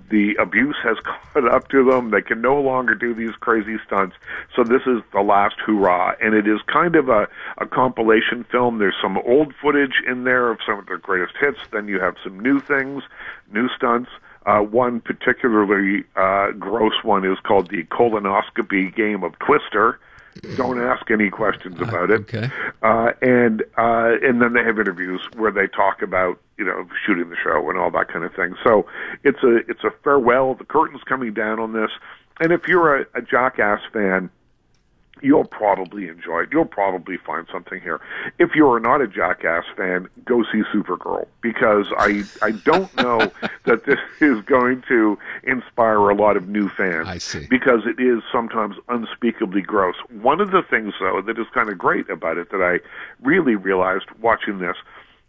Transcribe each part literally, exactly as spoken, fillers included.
the abuse has caught up to them. They can no longer do these crazy stunts. So this is the last hurrah. And it is kind of a, a compilation film. There's some old footage in there of some of their greatest hits. Then you have some new things, new stunts. Uh, one particularly uh, gross one is called the colonoscopy game of Twister. Don't ask any questions about it. Okay. Uh, and uh, and then they have interviews where they talk about, you know, shooting the show and all that kind of thing. So it's a it's a farewell. The curtain's coming down on this. And if you're a, a Jackass fan, you'll probably enjoy it. You'll probably find something here. If you're not a Jackass fan, go see Supergirl, because I I don't know that this is going to inspire a lot of new fans. I see. Because it is sometimes unspeakably gross. One of the things, though, that is kind of great about it that I really realized watching this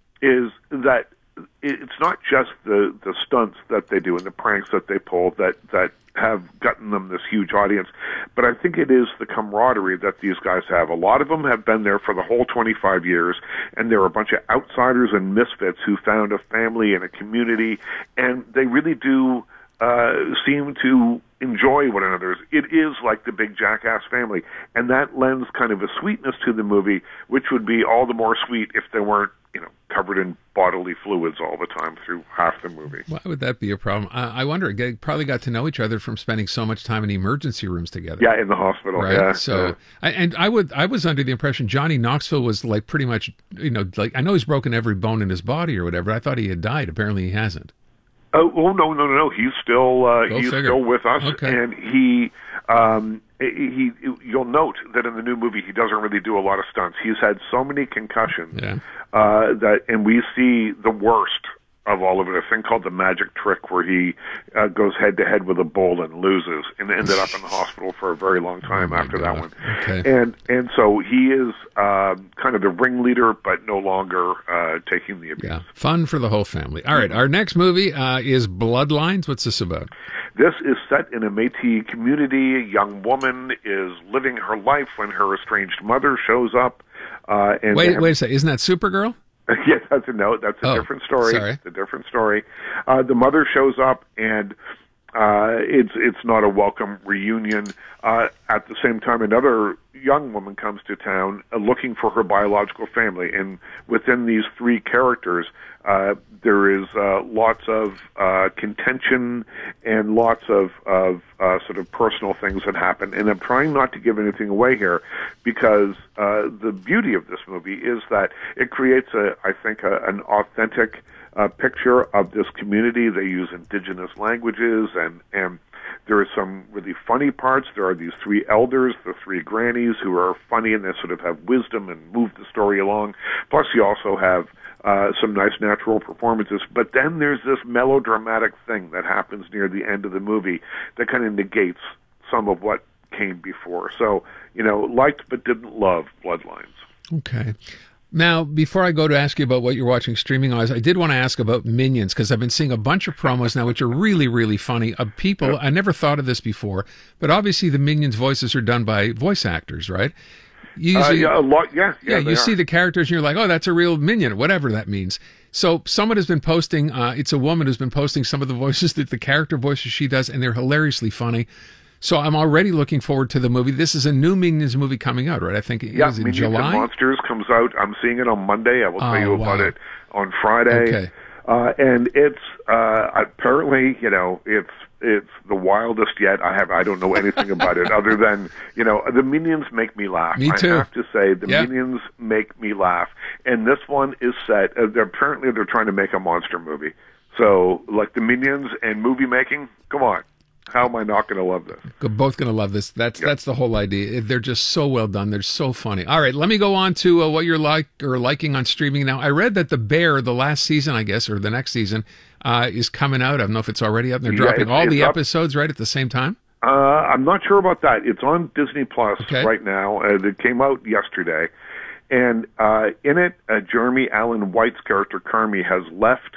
is that it's not just the, the stunts that they do and the pranks that they pull that, that have gotten them this huge audience, but I think it is the camaraderie that these guys have. A lot of them have been there for the whole twenty-five years, and they're a bunch of outsiders and misfits who found a family and a community, and they really do uh, seem to enjoy one another. It is like the big Jackass family, and that lends kind of a sweetness to the movie, which would be all the more sweet if they weren't, you know, covered in bodily fluids all the time through half the movie. Why would that be a problem? I, I wonder. They probably got to know each other from spending so much time in emergency rooms together. Yeah, in the hospital. Right. Yeah. So, yeah. I, and I would, I was under the impression Johnny Knoxville was like pretty much, you know, like I know he's broken every bone in his body or whatever. I thought he had died. Apparently, he hasn't. Oh, oh no, no, no, no! He's still uh, he's figure. still with us, Okay. and he um, he. You'll note that in the new movie he doesn't really do a lot of stunts. He's had so many concussions Yeah. uh, that, and we see the worst of all of it. A thing called the magic trick, where he uh, goes head to head with a bull and loses, and ended up in the hospital for a very long time Oh, my after God. that one. Okay. And and so he is uh, kind of the ringleader, but no longer uh, taking the abuse. Yeah. Fun for the whole family. All right. Our next movie uh, is Bloodlines. What's this about? This is set in a Métis community. A young woman is living her life when her estranged mother shows up. Uh, and Wait, have, wait a second. Isn't that Supergirl? yes, that's a no. That's a Oh, different story. sorry. It's a different story. Uh, the mother shows up, and uh, it's it's not a welcome reunion. Uh, at the same time, another young woman comes to town uh, looking for her biological family, and within these three characters, uh, there is uh, lots of uh, contention and lots of, of uh, sort of personal things that happen. And I'm trying not to give anything away here, because uh, the beauty of this movie is that it creates, a, I think, a, an authentic uh, picture of this community. They use indigenous languages, and, and there are some really funny parts. There are these three elders, the three grannies, who are funny, and they sort of have wisdom and move the story along. Plus, you also have Uh, some nice natural performances, but then there's this melodramatic thing that happens near the end of the movie that kind of negates some of what came before. So, you know, liked but didn't love Bloodlines. Okay. Now, before I go to ask you about what you're watching streaming wise, I did want to ask about Minions, because I've been seeing a bunch of promos now, which are really, really funny, of people. Yeah. I never thought of this before, but obviously the Minions voices are done by voice actors, right? You Uh, usually, yeah, a lot, yeah, yeah. yeah, they you are. see the characters and you're like, oh, that's a real minion, whatever that means. So someone has been posting, uh, it's a woman who's been posting some of the voices, that the character voices she does, and they're hilariously funny. So I'm already looking forward to the movie. This is a new Minions movie coming out, right? I think it yeah, is in Minions July. and Monsters comes out. I'm seeing it on Monday. I will Oh, tell you about wow. it on Friday. Okay. Uh, and it's uh, apparently, you know, it's it's the wildest yet. I have I don't know anything about it other than, you know, the Minions make me laugh. Me too. I have to say, the Yeah. Minions make me laugh. And this one is set. Uh, they're, apparently, they're trying to make a monster movie. So, like the Minions and movie making, come on. How am I not going to love this? We're both going to love this. That's Yep. that's the whole idea. They're just so well done. They're so funny. All right, let me go on to uh, what you're like or liking on streaming now. I read that The Bear, the last season, I guess, or the next season, uh, is coming out. I don't know if it's already up. They're Yeah, dropping it's- all it's the up. episodes right at the same time. Uh, I'm not sure about that. It's on Disney Plus Okay. right now. Uh, it came out yesterday. And uh, in it, uh, Jeremy Allen White's character, Carmi, has left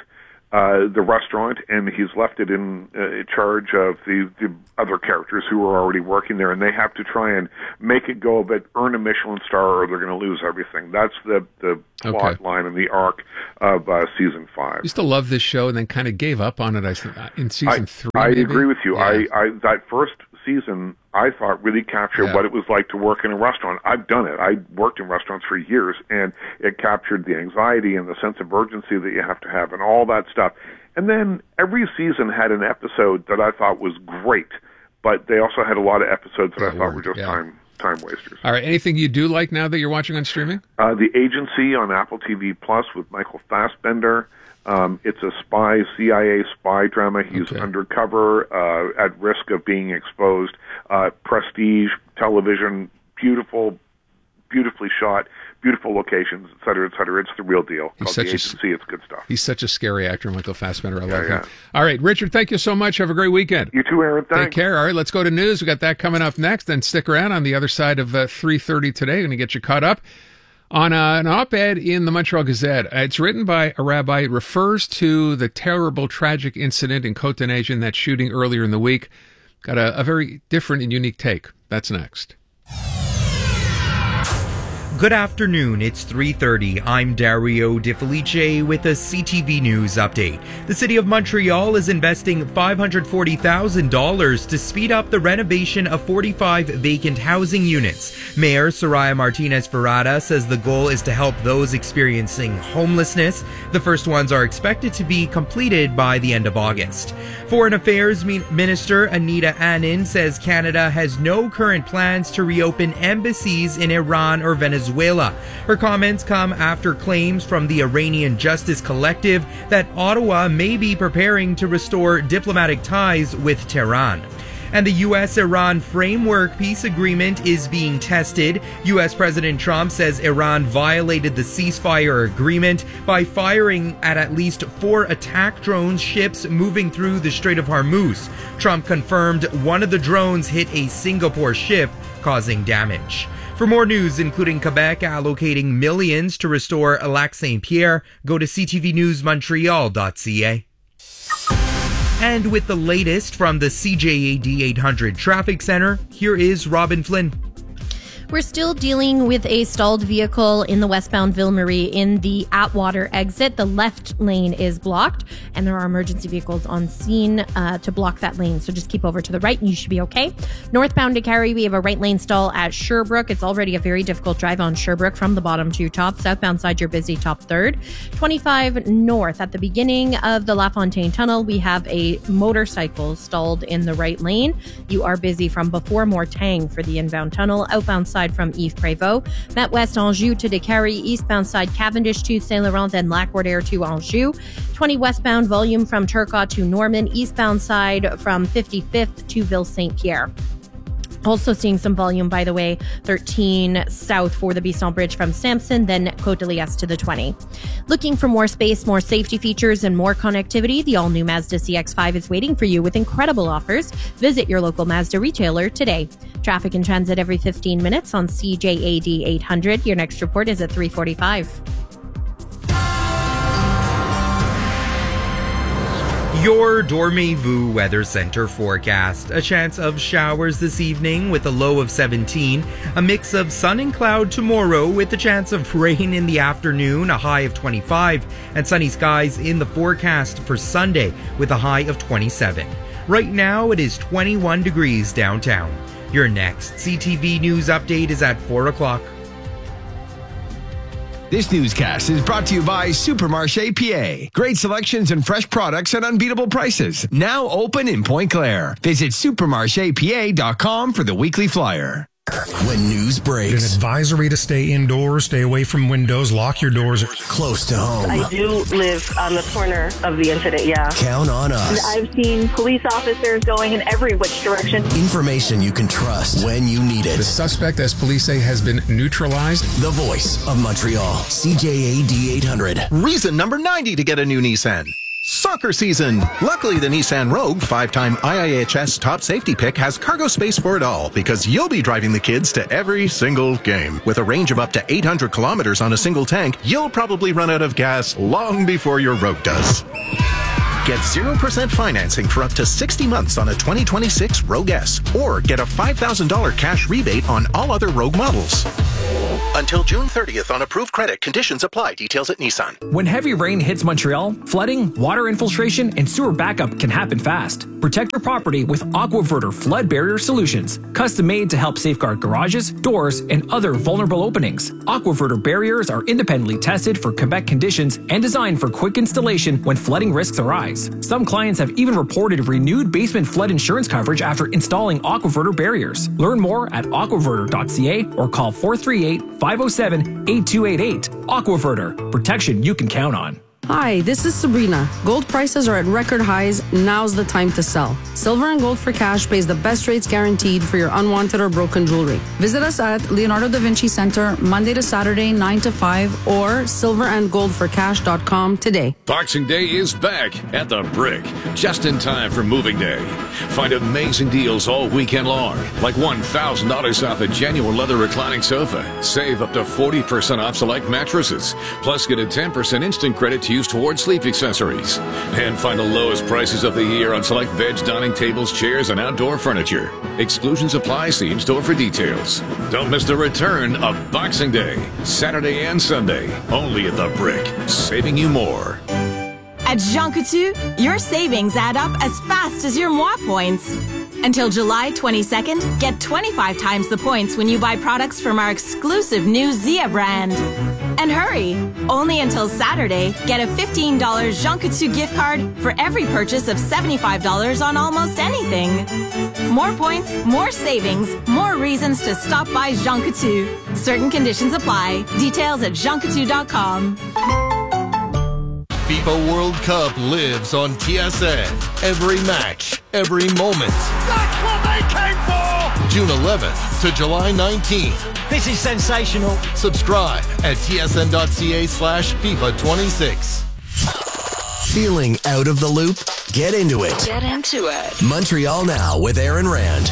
uh, the restaurant, and he's left it in uh, charge of the, the other characters who are already working there, and they have to try and make it go, but earn a Michelin star, or they're going to lose everything. That's the the plot Okay. line and the arc of uh, season five. Used to love this show and then kind of gave up on it. I think in season I, three. I maybe? agree with you. Yeah. I, I that first season I thought really captured Yeah. what it was like to work in a restaurant. I've done it. I worked in restaurants for years, and it captured the anxiety and the sense of urgency that you have to have and all that stuff. And then every season had an episode that I thought was great, but they also had a lot of episodes that That I thought were weren't, just yeah. time time wasters. All right. Anything you do like now that you're watching on streaming? Uh, the Agency on Apple T V Plus with Michael Fassbender. Um, it's a spy, C I A spy drama. He's Okay. undercover, uh, at risk of being exposed. Uh, prestige television, beautiful, beautifully shot, beautiful locations, et cetera, et cetera. It's the real deal. He's Called such The a s- Agency. It's good stuff. He's such a scary actor, Michael Fassbender. I love yeah. him. All right, Richard, thank you so much. Have a great weekend. You too, Aaron. Take Thanks. care. All right, let's go to news. We got that coming up next. Then stick around on the other side of uh, three thirty today. Going to get you caught up on uh, an op-ed in the Montreal Gazette. Uh, it's written by a rabbi. It refers to the terrible, tragic incident in Côte-des-Neiges, that shooting earlier in the week. Got a, a very different and unique take. That's next. Good afternoon, it's three thirty. I'm Dario De Felice with a C T V News update. The City of Montreal is investing five hundred forty thousand dollars to speed up the renovation of forty-five vacant housing units. Mayor Soraya Martinez-Ferrada says the goal is to help those experiencing homelessness. The first ones are expected to be completed by the end of August. Foreign Affairs Minister Anita Anand says Canada has no current plans to reopen embassies in Iran or Venezuela. Her comments come after claims from the Iranian Justice Collective that Ottawa may be preparing to restore diplomatic ties with Tehran. And the U S Iran Framework Peace Agreement is being tested. U S President Trump says Iran violated the ceasefire agreement by firing at at least four attack drone ships moving through the Strait of Hormuz. Trump confirmed one of the drones hit a Singapore ship, causing damage. For more news, including Quebec allocating millions to restore Lac Saint Pierre, go to c t v news montreal dot c a. And with the latest from the C J A D eight hundred Traffic Center, here is Robin Flynn. We're still dealing with a stalled vehicle in the westbound Ville Marie in the Atwater exit. The left lane is blocked, and there are emergency vehicles on scene uh, to block that lane. So just keep over to the right, and you should be okay. Northbound to Cary, we have a right lane stall at Sherbrooke. It's already a very difficult drive on Sherbrooke from the bottom to top. Southbound side, you're busy top third. twenty-five north at the beginning of the LaFontaine Tunnel, we have a motorcycle stalled in the right lane. You are busy from before Mortagne for the inbound tunnel. Outbound side from Yves Prévost. Met West Anjou to Descaries, eastbound side Cavendish to Saint Laurent, then Lac-Roder to Anjou. twenty westbound volume from Turcot to Norman, eastbound side from fifty-fifth to Ville Saint Pierre. Also seeing some volume, by the way, thirteen south for the Bisson Bridge from Sampson, then Côte de Liesse to the twenty. Looking for more space, more safety features, and more connectivity? The all-new Mazda C X five is waiting for you with incredible offers. Visit your local Mazda retailer today. Traffic and transit every fifteen minutes on C J A D eight hundred. Your next report is at three forty-five. Your Dormez-vous Weather Center forecast. A chance of showers this evening with a low of seventeen. A mix of sun and cloud tomorrow with a chance of rain in the afternoon, a high of twenty-five. And sunny skies in the forecast for Sunday with a high of twenty-seven. Right now it is twenty-one degrees downtown. Your next C T V News update is at four o'clock. This newscast is brought to you by Supermarché P A. Great selections and fresh products at unbeatable prices. Now open in Pointe Claire. Visit supermarché p a dot com for the weekly flyer. When news An breaks advisory to stay indoors, stay away from windows, lock your doors. close to home, I do live on the corner of the incident, yeah. count on us. I've seen police officers going in every which direction. Information you can trust when you need The it. suspect, as police say, has been neutralized. The voice of Montreal, C J A D eight hundred. Reason number ninety to get a new Nissan. Soccer season. Luckily, the Nissan Rogue, five-time I I H S top safety pick, has cargo space for it all because you'll be driving the kids to every single game. With a range of up to eight hundred kilometers on a single tank, you'll probably run out of gas long before your Rogue does. Get zero percent financing for up to sixty months on a twenty twenty-six Rogue S, or get a five thousand dollars cash rebate on all other Rogue models. Until June thirtieth on approved credit. Conditions apply. Details at Nissan. When heavy rain hits Montreal, flooding, water infiltration, and sewer backup can happen fast. Protect your property with AquaVerter flood barrier solutions, custom made to help safeguard garages, doors, and other vulnerable openings. AquaVerter barriers are independently tested for Quebec conditions and designed for quick installation when flooding risks arise. Some clients have even reported renewed basement flood insurance coverage after installing AquaVerter barriers. Learn more at aquaverter dot c a or call four three eight, five oh seven, eight two eight eight. AquaVerter, protection you can count on. Hi, this is Sabrina. Gold prices are at record highs. Now's the time to sell. Silver and Gold for Cash pays the best rates guaranteed for your unwanted or broken jewelry. Visit us at Leonardo da Vinci Center Monday to Saturday, nine to five, or silver and gold for cash dot com today. Boxing Day is back at the Brick, just in time for moving day. Find amazing deals all weekend long, like one thousand dollars off a genuine leather reclining sofa. Save up to forty percent off select mattresses. Plus, get a ten percent instant credit to use towards sleep accessories. And find the lowest prices of the year on select beds, dining tables, chairs, and outdoor furniture. Exclusions apply. See in-store for details. Don't miss the return of Boxing Day, Saturday and Sunday, only at the Brick, saving you more. At Jean Coutu, your savings add up as fast as your moi points. Until July twenty-second, get twenty-five times the points when you buy products from our exclusive new Zia brand. And hurry! Only until Saturday, get a fifteen dollars Jean Coutu gift card for every purchase of seventy-five dollars on almost anything. More points, more savings, more reasons to stop by Jean Coutu. Certain conditions apply. Details at jean coutu dot com. FIFA World Cup lives on T S N. Every match, every moment. That's what they came for! June eleventh to July nineteenth. This is sensational. Subscribe at tsn.ca slash FIFA 26. Feeling out of the loop? Get into it. Get into it. Montreal Now with Aaron Rand.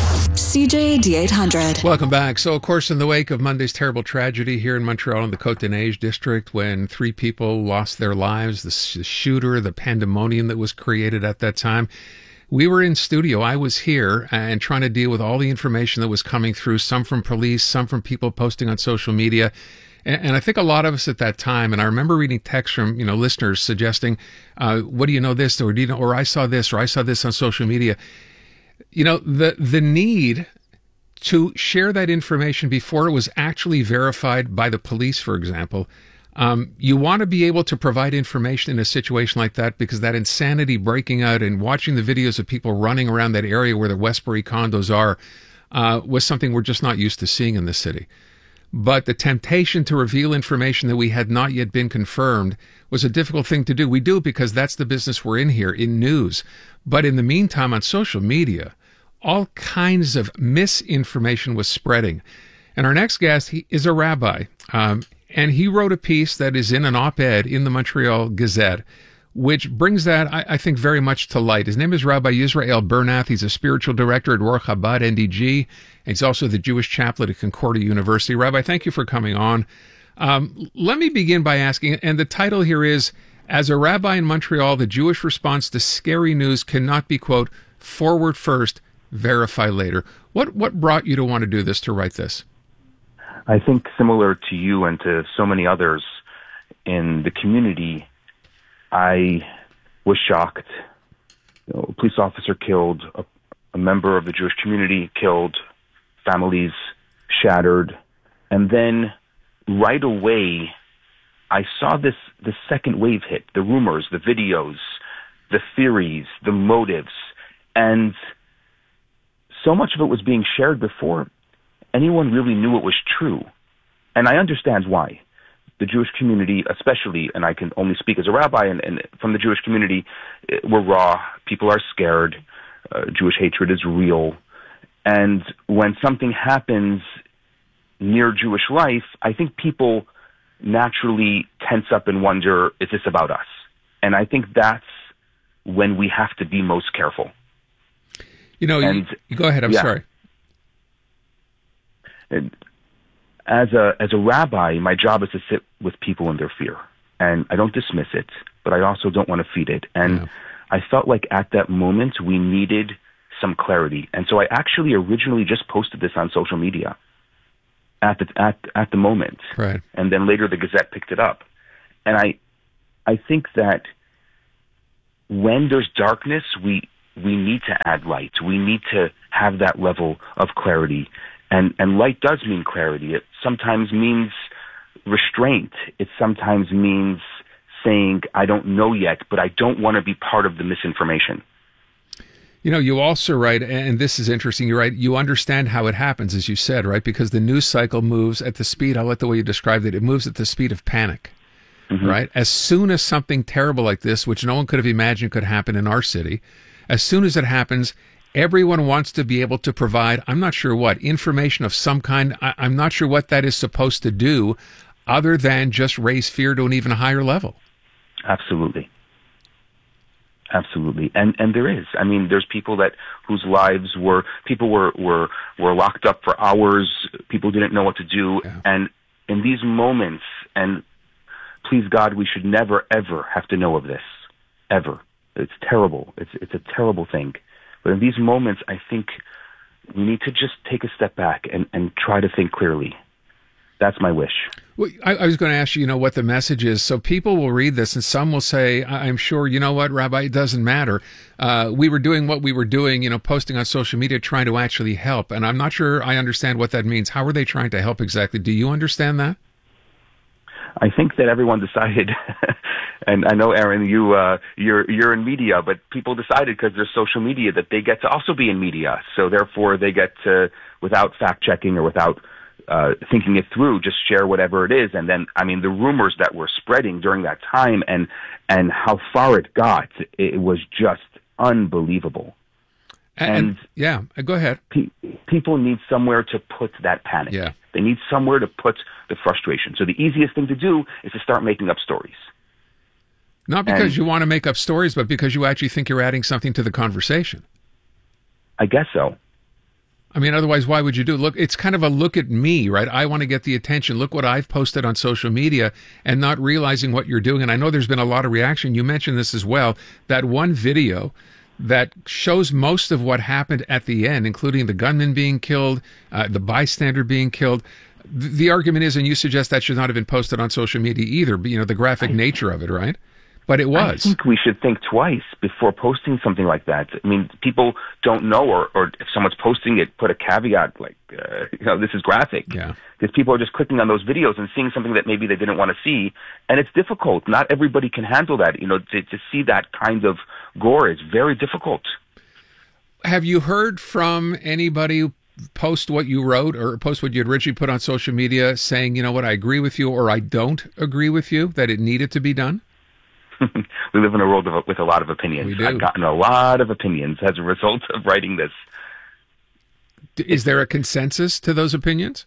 C J A D eight hundred. Welcome back. So, of course, in the wake of Monday's terrible tragedy here in Montreal in the Côte-des-Neiges district, when three people lost their lives, the shooter, the pandemonium that was created at that time, we were in studio. I was here and trying to deal with all the information that was coming through, some from police, some from people posting on social media. And, and I think a lot of us at that time, and I remember reading texts from, you know, listeners suggesting, uh, what do you know this, or do you know, or I saw this, or I saw this on social media. You know, the the need to share that information before it was actually verified by the police, for example. Um, you want to be able to provide information in a situation like that, because that insanity breaking out and watching the videos of people running around that area where the Westbury condos are uh, was something we're just not used to seeing in the city. But the temptation to reveal information that we had not yet been confirmed was a difficult thing to do. We do it because that's the business we're in here, in news. But in the meantime, on social media, all kinds of misinformation was spreading. And our next guest he is a rabbi, um, and he wrote a piece that is in an op-ed in the Montreal Gazette, which brings that, I, I think, very much to light. His name is Rabbi Yisrael Bernath. He's a spiritual director at Rohr Chabad N D G, and he's also the Jewish chaplain at Concordia University. Rabbi, thank you for coming on. Um, let me begin by asking, and the title here is, As a Rabbi in Montreal, the Jewish response to scary news cannot be, quote, forward first, verify later. What what brought you to want to do this, to write this? I think similar to you and to so many others in the community, I was shocked. You know, a police officer killed, a, a member of the Jewish community killed, families shattered, and then right away I saw this the second wave hit, the rumors, the videos, the theories, the motives, and so much of it was being shared before anyone really knew it was true. And I understand why. The Jewish community, especially, and I can only speak as a rabbi, and, and from the Jewish community, we're raw. People are scared. Uh, Jewish hatred is real. And when something happens near Jewish life, I think people naturally tense up and wonder, is this about us? And I think that's when we have to be most careful. You know, and, you, you go ahead. I'm yeah. sorry. And, As a as a rabbi, my job is to sit with people in their fear and I don't dismiss it, but I also don't want to feed it. And Yeah. I felt like at that moment we needed some clarity. And so I actually originally just posted this on social media at the, at, at the moment. Right. And then later the Gazette picked it up. And I, I think that when there's darkness, we, we need to add light. We need to have that level of clarity. And, and light does mean clarity. It sometimes means restraint. It sometimes means saying, I don't know yet, but I don't want to be part of the misinformation. You know, you also write, and this is interesting, you write, you understand how it happens, as you said, right? Because the news cycle moves at the speed, I like the way you described it, it moves at the speed of panic, mm-hmm. right? As soon as something terrible like this, which no one could have imagined could happen in our city, as soon as it happens, everyone wants to be able to provide, I'm not sure what, information of some kind. I, I'm not sure what that is supposed to do other than just raise fear to an even higher level. Absolutely. Absolutely. And and there is. I mean, there's people that whose lives were, people were, were, were locked up for hours. People didn't know what to do. Yeah. And in these moments, and please God, we should never, ever have to know of this. Ever. It's terrible. It's it's a terrible thing. But in these moments, I think we need to just take a step back and, and try to think clearly. That's my wish. Well, I, I was going to ask you, you know, what the message is. So people will read this and some will say, I'm sure, you know what, Rabbi, it doesn't matter. Uh, we were doing what we were doing, you know, posting on social media, trying to actually help. And I'm not sure I understand what that means. How are they trying to help exactly? Do you understand that? I think that everyone decided, and I know, Aaron, you, uh, you're, you're in media, but people decided because there's social media that they get to also be in media. So therefore they get to, without fact checking or without uh, thinking it through, just share whatever it is. And then, I mean, the rumors that were spreading during that time and, and how far it got, it was just unbelievable. And, and yeah, go ahead. Pe- people need somewhere to put that panic. Yeah. They need somewhere to put the frustration. So the easiest thing to do is to start making up stories. Not because and, you want to make up stories, but because you actually think you're adding something to the conversation. I guess so. I mean, otherwise, why would you do it? Look, it's kind of a look at me, right? I want to get the attention. Look what I've posted on social media and not realizing what you're doing. And I know there's been a lot of reaction. You mentioned this as well. That one video that shows most of what happened at the end, including the gunman being killed, uh, the bystander being killed. The, the argument is, and you suggest that should not have been posted on social media either, but, you know, the graphic I, nature of it, right? But it was. I think we should think twice before posting something like that. I mean, people don't know, or, or if someone's posting it, put a caveat like, uh, you know, this is graphic. Yeah. Because people are just clicking on those videos and seeing something that maybe they didn't want to see. And it's difficult. Not everybody can handle that. You know, to, to see that kind of gore is very difficult. Have you heard from anybody post what you wrote or post what you had originally put on social media saying, you know what, I agree with you or I don't agree with you, that it needed to be done? We live in a world of, with a lot of opinions. We do. I've gotten a lot of opinions as a result of writing this. Is there a consensus to those opinions?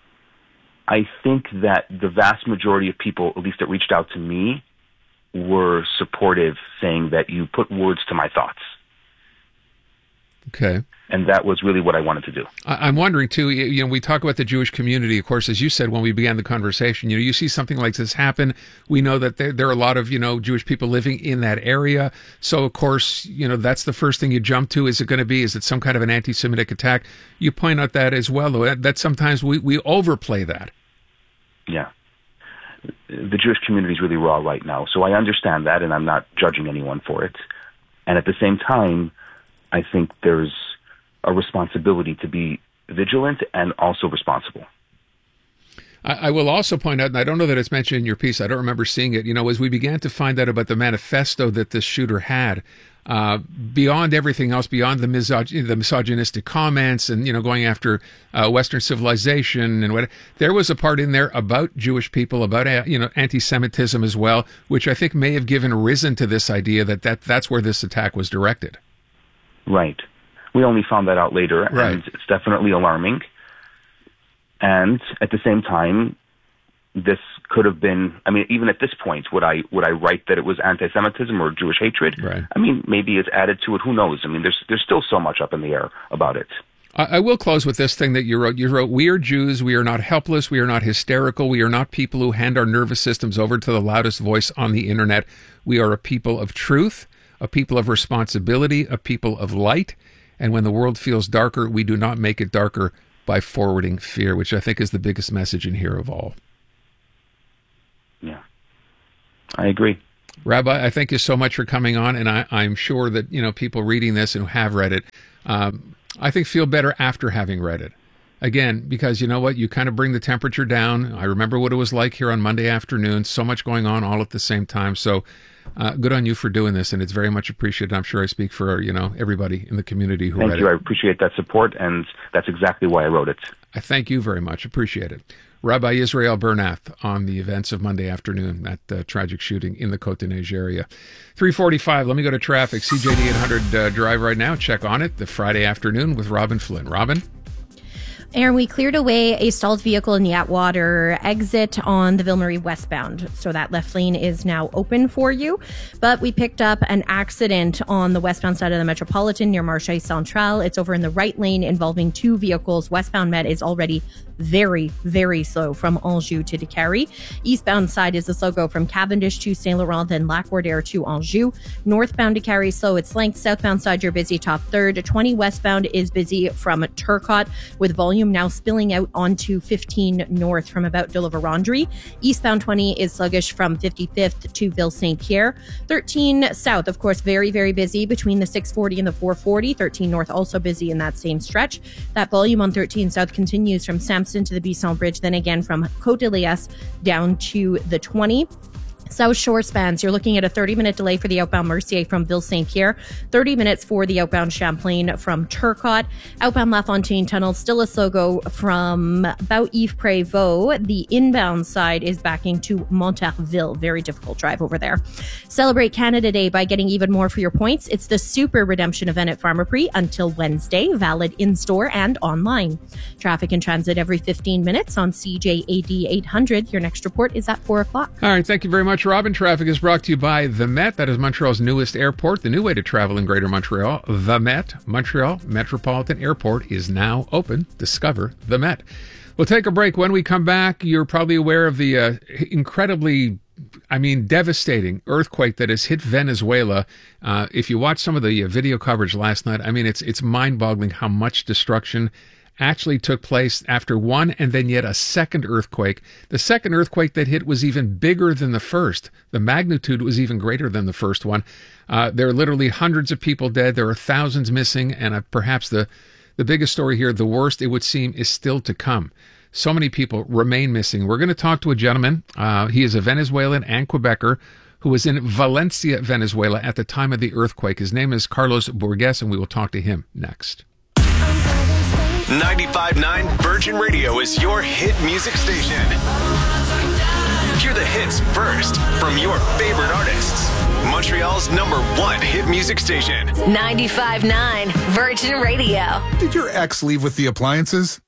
I think that the vast majority of people, at least that reached out to me, were supportive, saying that you put words to my thoughts. Okay. And that was really what I wanted to do. I'm wondering, too, you know, we talk about the Jewish community, of course, as you said when we began the conversation. You know, you see something like this happen. We know that there, there are a lot of, you know, Jewish people living in that area. So, of course, you know, that's the first thing you jump to. Is it going to be, is it some kind of an anti-Semitic attack? You point out that as well, though, that, that sometimes we, we overplay that. Yeah. The Jewish community is really raw right now. So I understand that, and I'm not judging anyone for it. And at the same time, I think there's a responsibility to be vigilant and also responsible. I, I will also point out, and I don't know that it's mentioned in your piece, I don't remember seeing it, you know, as we began to find out about the manifesto that this shooter had, uh, beyond everything else, beyond the, misog- the misogynistic comments and, you know, going after uh, Western civilization and what, there was a part in there about Jewish people, about, uh, you know, anti-Semitism as well, which I think may have given risen to this idea that, that that's where this attack was directed. Right. We only found that out later, right. And it's definitely alarming. And at the same time, this could have been, I mean, even at this point, would I would I write that it was anti-Semitism or Jewish hatred? Right. I mean, maybe it's added to it. Who knows? I mean, there's there's still so much up in the air about it. I, I will close with this thing that you wrote. You wrote, "We are Jews. We are not helpless. We are not hysterical. We are not people who hand our nervous systems over to the loudest voice on the internet. We are a people of truth, a people of responsibility, a people of light. And when the world feels darker, we do not make it darker by forwarding fear," which I think is the biggest message in here of all. Yeah, I agree. Rabbi, I thank you so much for coming on, and I, I'm sure that, you know, people reading this and who have read it, um, I think feel better after having read it. Again, because you know what? You kind of bring the temperature down. I remember what it was like here on Monday afternoon. So much going on all at the same time. So uh, good on you for doing this, and it's very much appreciated. I'm sure I speak for, you know, everybody in the community who Thank read you. it. I appreciate that support, and that's exactly why I wrote it. I thank you very much. Appreciate it. Rabbi Israel Bernath on the events of Monday afternoon, that uh, tragic shooting in the Côte-de-Neige area. three forty-five, let me go to traffic. C J D eight hundred uh, drive right now. Check on it. The Friday afternoon with Robin Flynn. Robin? Aaron, we cleared away a stalled vehicle in the Atwater exit on the Ville Marie westbound. So that left lane is now open for you. But we picked up an accident on the westbound side of the Metropolitan near Marché Central. It's over in the right lane involving two vehicles. Westbound Met is already very, very slow from Anjou to Décarie. Eastbound side is a slow go from Cavendish to Saint Laurent, then Lac-Wardair to Anjou. Northbound Décarie slow its length. Southbound side, you're busy top third. twenty westbound is busy from Turcotte with volume now spilling out onto fifteen north from about de la Vérendrye. Eastbound twenty is sluggish from fifty-fifth to Ville Saint-Pierre. thirteen south, of course, very, very busy between the six forty and the four forty. thirteen north also busy in that same stretch. That volume on thirteen south continues from Sampson to the Bisson Bridge, then again from Côte-de-Liesse down to the twenty. South Shore spans, you're looking at a thirty minute delay for the outbound Mercier from Ville Saint-Pierre, thirty minutes for the outbound Champlain from Turcotte. Outbound La Fontaine Tunnel, still a slow go from about Yves Prévost. The inbound side is backing to Montarville. Very difficult drive over there. Celebrate Canada Day by getting even more for your points. It's the Super Redemption event at Pharmaprix until Wednesday, valid in-store and online. Traffic and transit every fifteen minutes on C J A D eight hundred. Your next report is at four o'clock. All right, thank you very much, Robin. Traffic is brought to you by The Met. That is Montreal's newest airport, the new way to travel in Greater Montreal. The Met, Montreal Metropolitan Airport, is now open. Discover The Met. We'll take a break. When we come back, you're probably aware of the uh, incredibly, I mean, devastating earthquake that has hit Venezuela. Uh, if you watch some of the uh, video coverage last night, I mean, it's it's mind-boggling how much destruction actually took place after one and then yet a second earthquake. The second earthquake that hit was even bigger than the first. The magnitude was even greater than the first one. Uh, there are literally hundreds of people dead. There are thousands missing. And uh, perhaps the, the biggest story here, the worst it would seem, is still to come. So many people remain missing. We're going to talk to a gentleman. Uh, he is a Venezuelan and Quebecer who was in Valencia, Venezuela at the time of the earthquake. His name is Carlos Burgues, and we will talk to him next. ninety-five point nine Virgin Radio is your hit music station. Hear the hits first from your favorite artists. Montreal's number one hit music station. ninety-five point nine Virgin Radio. Did your ex leave with the appliances?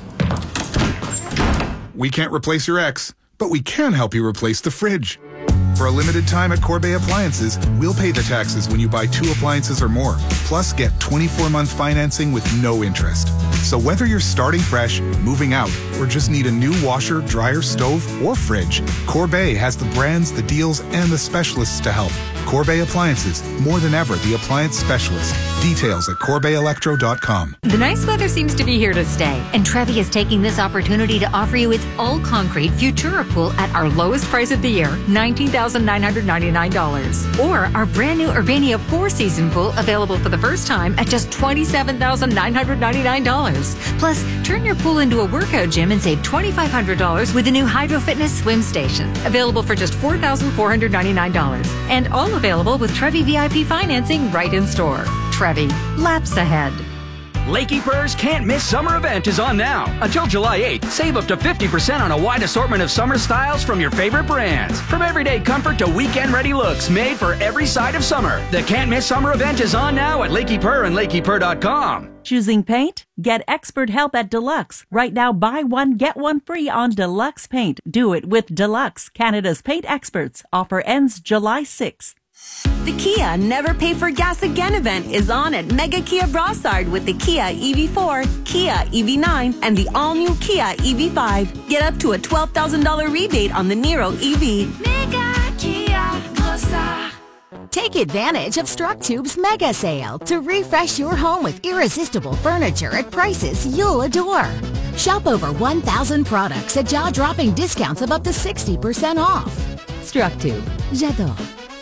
We can't replace your ex, but we can help you replace the fridge. For a limited time at Corbeil Appliances, we'll pay the taxes when you buy two appliances or more. Plus, get twenty-four month financing with no interest. So whether you're starting fresh, moving out, or just need a new washer, dryer, stove, or fridge, Corbeil has the brands, the deals, and the specialists to help. Corbeil Appliances, more than ever the appliance specialist. Details at corbeil electro dot com. The nice weather seems to be here to stay, and Trevi is taking this opportunity to offer you its all-concrete Futura pool at our lowest price of the year, nineteen thousand nine hundred ninety-nine dollars. Or our brand new Urbania four-season pool available for the first time at just twenty-seven thousand nine hundred ninety-nine dollars. Plus, turn your pool into a workout gym and save twenty-five hundred dollars with the new Hydro Fitness swim station, available for just four thousand four hundred ninety-nine dollars. And all available with Trevi V I P financing right in store. Trevi, laps ahead. Lakey Purr's Can't Miss Summer event is on now. Until July eighth, save up to fifty percent on a wide assortment of summer styles from your favorite brands. From everyday comfort to weekend-ready looks made for every side of summer. The Can't Miss Summer event is on now at Lakey Purr and lakey purr dot com. Choosing paint? Get expert help at Deluxe. Right now, buy one, get one free on Deluxe Paint. Do it with Deluxe, Canada's paint experts. Offer ends July sixth. The Kia Never Pay for Gas Again event is on at Mega Kia Brossard with the Kia E V four, Kia E V nine, and the all-new Kia E V five. Get up to a twelve thousand dollars rebate on the Niro E V. Mega Kia Brossard. Take advantage of StruckTube's mega sale to refresh your home with irresistible furniture at prices you'll adore. Shop over one thousand products at jaw-dropping discounts of up to sixty percent off. StruckTube. J'adore.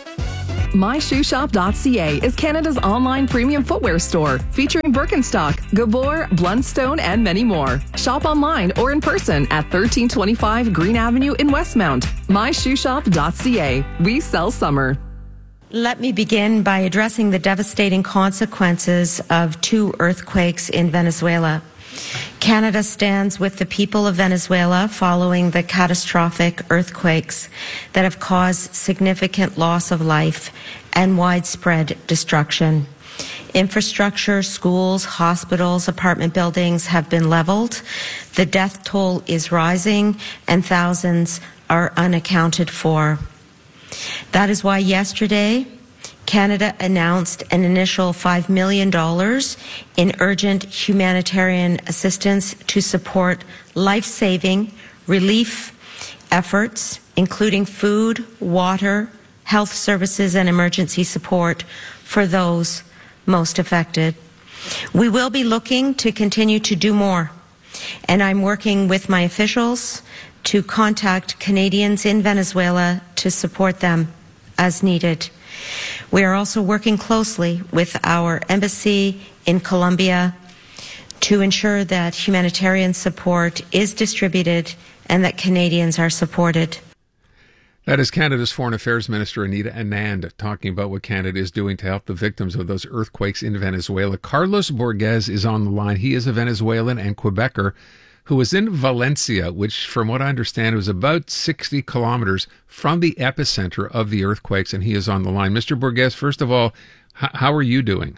my shoe shop dot c a is Canada's online premium footwear store featuring Birkenstock, Gabor, Blundstone, and many more. Shop online or in person at thirteen twenty-five Green Avenue in Westmount. my shoe shop dot c a. We sell summer. Let me begin by addressing the devastating consequences of two earthquakes in Venezuela. Canada stands with the people of Venezuela following the catastrophic earthquakes that have caused significant loss of life and widespread destruction. Infrastructure, schools, hospitals, apartment buildings have been leveled. The death toll is rising and thousands are unaccounted for. That is why yesterday, Canada announced an initial five million dollars in urgent humanitarian assistance to support life-saving relief efforts, including food, water, health services, and emergency support for those most affected. We will be looking to continue to do more, and I'm working with my officials to contact Canadians in Venezuela to support them as needed. We are also working closely with our embassy in Colombia to ensure that humanitarian support is distributed and that Canadians are supported. That is Canada's Foreign Affairs Minister, Anita Anand, talking about what Canada is doing to help the victims of those earthquakes in Venezuela. Carlos Borges is on the line. He is a Venezuelan and Quebecer who was in Valencia, which, from what I understand, was about sixty kilometers from the epicenter of the earthquakes, and he is on the line. Mister Borges, first of all, h- how are you doing?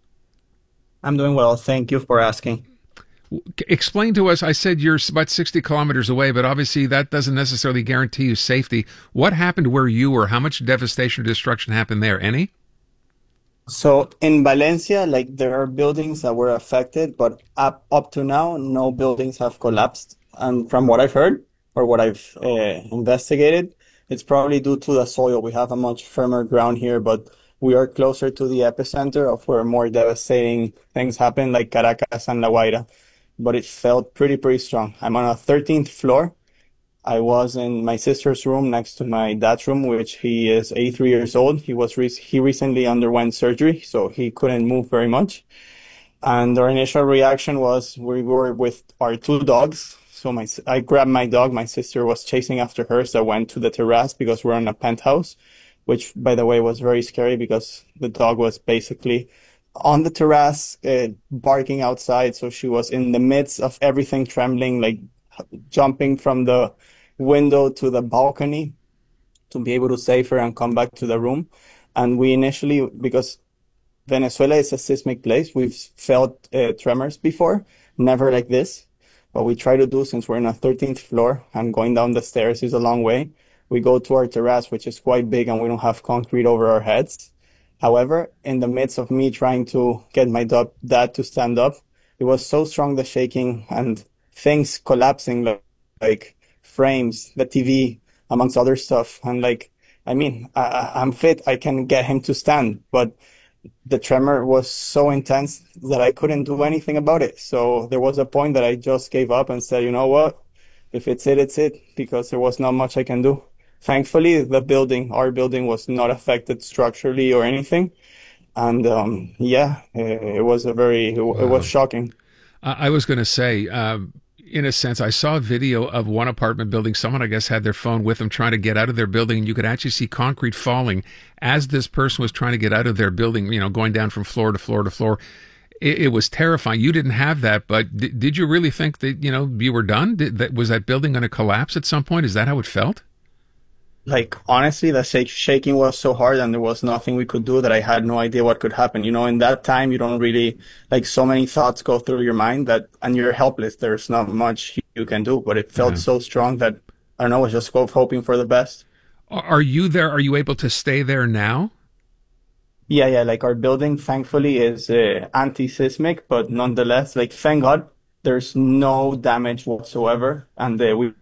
I'm doing well. Thank you for asking. Explain to us, I said you're about sixty kilometers away, but obviously that doesn't necessarily guarantee you safety. What happened where you were? How much devastation or destruction happened there? Any? So in Valencia, like there are buildings that were affected, but up, up to now, no buildings have collapsed. And from what I've heard or what I've uh, investigated, it's probably due to the soil. We have a much firmer ground here, but we are closer to the epicenter of where more devastating things happen, like Caracas and La Guaira. But it felt pretty, pretty strong. I'm on a thirteenth floor. I was in my sister's room next to my dad's room, which he is eighty-three years old. He was re- he recently underwent surgery, so he couldn't move very much. And our initial reaction was we were with our two dogs. So my I grabbed my dog. My sister was chasing after her, so I went to the terrace because we're in a penthouse, which, by the way, was very scary because the dog was basically on the terrace, uh, barking outside. So she was in the midst of everything trembling, like jumping from the window to the balcony to be able to save her and come back to the room. And we initially, because Venezuela is a seismic place, we've felt uh, tremors before, never like this. What we try to do, since we're in a thirteenth floor and going down the stairs is a long way, we go to our terrace, which is quite big, and we don't have concrete over our heads. However, in the midst of me trying to get my dad to stand up, it was so strong, the shaking and things collapsing, like, like frames, the T V, amongst other stuff. And like, I mean, I, I'm fit. I can get him to stand, but the tremor was so intense that I couldn't do anything about it. So there was a point that I just gave up and said, you know what? If it's it, it's it, because there was not much I can do. Thankfully, the building, our building, was not affected structurally or anything. And um, yeah, it, it was a very, it, wow. it was shocking. I was going to say, um, in a sense, I saw a video of one apartment building. Someone, I guess, had their phone with them trying to get out of their building, and you could actually see concrete falling as this person was trying to get out of their building, you know, going down from floor to floor to floor. It, it was terrifying. You didn't have that, but d- did you really think that, you know, you were done? Did, that, was that building going to collapse at some point? Is that how it felt? Like, honestly, the shake, shaking was so hard and there was nothing we could do that I had no idea what could happen. You know, in that time, you don't really, like, so many thoughts go through your mind that, and you're helpless. There's not much you can do, but it felt yeah. so strong that, I don't know, I was just hoping for the best. Are you there? Are you able to stay there now? Yeah, yeah, like our building, thankfully, is uh, anti-seismic, but nonetheless, like, thank God, there's no damage whatsoever. And uh, we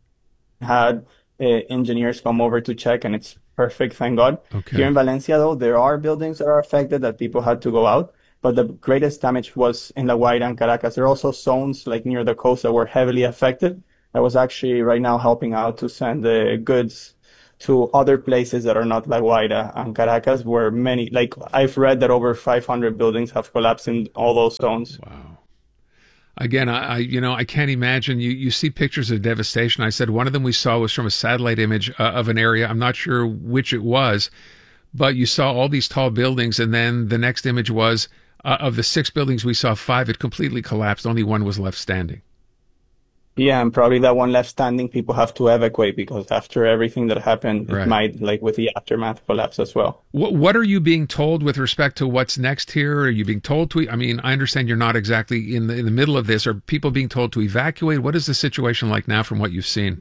had uh, engineers come over to check, and it's perfect, thank God. Okay. Here in Valencia, though, there are buildings that are affected that people had to go out, but the greatest damage was in La Guaira and Caracas. There are also zones like near the coast that were heavily affected. I was actually right now helping out to send the goods to other places that are not La Guaira and Caracas, where many, like I've read that over five hundred buildings have collapsed in all those zones. Wow. Again, I, I you know, I can't imagine. You, you see pictures of devastation. I said one of them we saw was from a satellite image uh, of an area. I'm not sure which it was, but you saw all these tall buildings, and then the next image was uh, of the six buildings we saw, five had completely collapsed. Only one was left standing. Yeah, and probably that one left standing, people have to evacuate because after everything that happened, Right. it might, like with the aftermath, collapse as well. What, what are you being told with respect to what's next here? Are you being told to, I mean, I understand you're not exactly in the, in the middle of this. Are people being told to evacuate? What is the situation like now from what you've seen?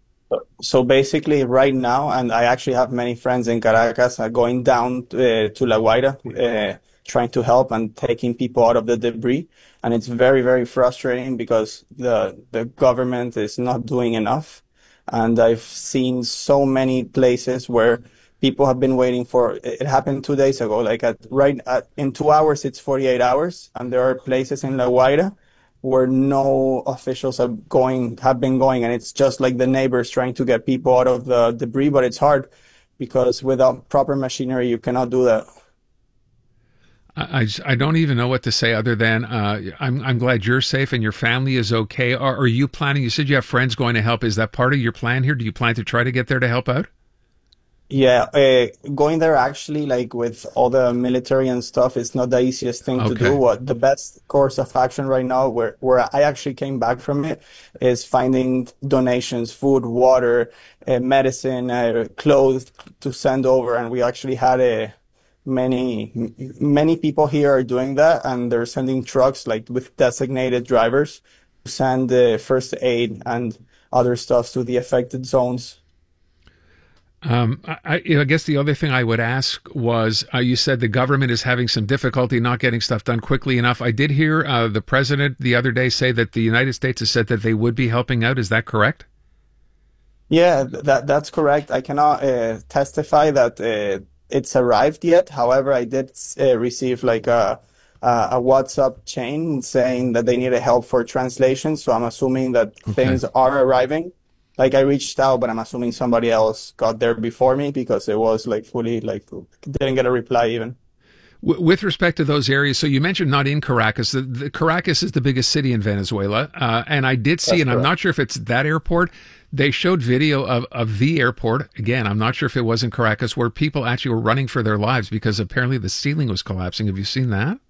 So basically right now, and I actually have many friends in Caracas uh, going down uh, to La Guaira, uh, trying to help and taking people out of the debris. And it's very, very frustrating because the the government is not doing enough. And I've seen so many places where people have been waiting for, it happened two days ago, like at right at, in two hours, it's forty-eight hours. And there are places in La Guaira where no officials have going, have been going. And it's just like the neighbors trying to get people out of the debris, but it's hard because without proper machinery, you cannot do that. I, I, just- I don't even know what to say other than uh, I'm I'm glad you're safe and your family is okay. Are, are you planning? You said you have friends going to help. Is that part of your plan here? Do you plan to try to get there to help out? Yeah, uh, going there actually, like with all the military and stuff, it's not the easiest thing to Okay. do. What the best course of action right now, where where I actually came back from it, is finding donations, food, water, uh, medicine, uh, clothes to send over, and we actually had a many m- many people here are doing that, and they're sending trucks like with designated drivers to send uh, first aid and other stuff to the affected zones. Um, I, I I guess the other thing I would ask was, uh, you said the government is having some difficulty not getting stuff done quickly enough. I did hear uh, the president the other day say that the United States has said that they would be helping out. Is that correct? Yeah, th- that that's correct. I cannot uh, testify that uh, it's arrived yet. However, I did uh, receive like a a a WhatsApp chain saying that they needed help for translation. So I'm assuming that things are arriving. Like I reached out, but I'm assuming somebody else got there before me because it was like fully like didn't get a reply even. W- with respect to those areas, so you mentioned not in Caracas. The, the Caracas is the biggest city in Venezuela, uh, and I did see, That's and I'm correct. not sure if it's that airport. They showed video of, of the airport. Again, I'm not sure if it was in Caracas, where people actually were running for their lives because apparently the ceiling was collapsing. Have you seen that?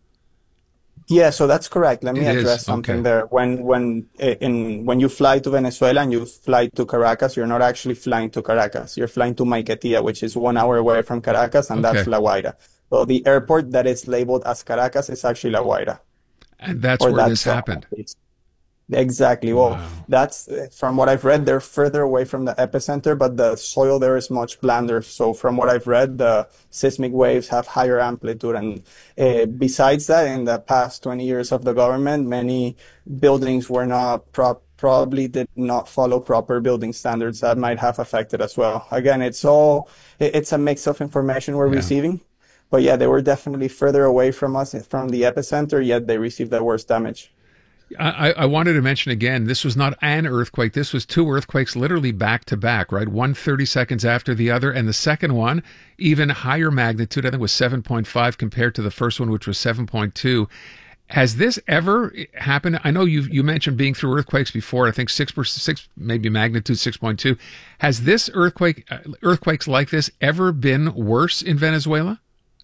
Yeah, so that's correct. Let me It is, address something okay. there. When when eh, in when you fly to Venezuela and you fly to Caracas, you're not actually flying to Caracas. You're flying to Maiquetía, which is one hour away from Caracas, and that's Okay. La Guaira. So the airport that is labeled as Caracas is actually La Guaira. And that's Or where that's this uh, happened. it's- Exactly. Well, that's uh, from what I've read, they're further away from the epicenter, but the soil there is much blander. So from what I've read, the seismic waves have higher amplitude. And uh, besides that, in the past twenty years of the government, many buildings were not prop probably did not follow proper building standards that might have affected as well. Again, it's all, it- it's a mix of information we're Yeah. receiving. But yeah, they were definitely further away from us, from the epicenter, yet they received the worst damage. I, I wanted to mention again, this was not an earthquake. This was two earthquakes literally back to back, right? One thirty seconds after the other. And the second one, even higher magnitude, I think was seven point five compared to the first one, which was seven point two. Has this ever happened? I know you you mentioned being through earthquakes before. I think six, per- six maybe magnitude six point two. Has this earthquake, uh, earthquakes like this ever been worse in Venezuela?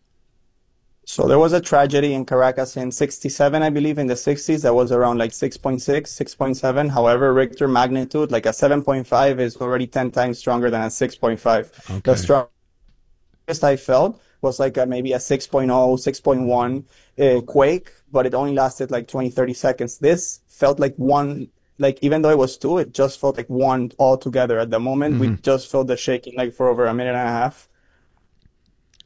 So there was a tragedy in Caracas in sixty-seven, I believe, in the sixties. That was around like six point six, six point seven. However, Richter magnitude, like a seven point five is already ten times stronger than a six point five. Okay. The strongest I felt was like a, maybe a six point oh, six point one uh, quake, but it only lasted like twenty, thirty seconds. This felt like one, like even though it was two, it just felt like one altogether. At the moment, we Mhm. just felt the shaking like for over a minute and a half.